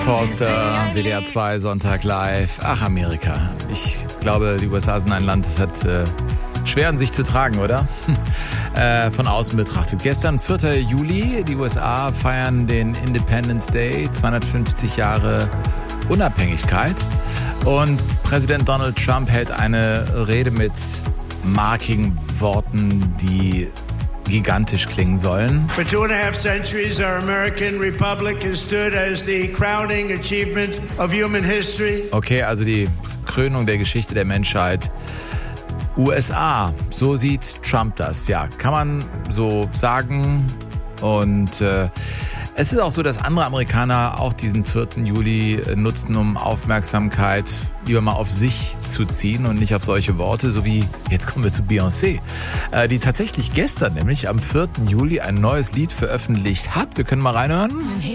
Forster, WDR 2, Sonntag live. Ach, Amerika. Ich glaube, die USA sind ein Land, das hat schwer an sich zu tragen, oder? Von außen betrachtet. Gestern, 4. Juli, die USA feiern den Independence Day, 250 Jahre Unabhängigkeit. Und Präsident Donald Trump hält eine Rede mit markigen Worten, die gigantisch klingen sollen. For 2.5 centuries, our American Republic has stood as the crowning achievement of human history. Okay, also die Krönung der Geschichte der Menschheit. USA, so sieht Trump das. Ja, kann man so sagen. Und es ist auch so, dass andere Amerikaner auch diesen 4. Juli nutzen, um Aufmerksamkeit lieber mal auf sich zu ziehen und nicht auf solche Worte, so wie, jetzt kommen wir zu Beyoncé, die tatsächlich gestern, nämlich am 4. Juli, ein neues Lied veröffentlicht hat. Wir können mal reinhören.